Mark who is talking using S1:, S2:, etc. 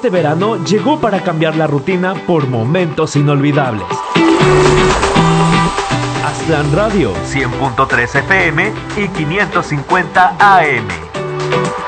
S1: este verano llegó para cambiar la rutina por momentos inolvidables. Aztlán Radio, 100.3 FM y 550 AM.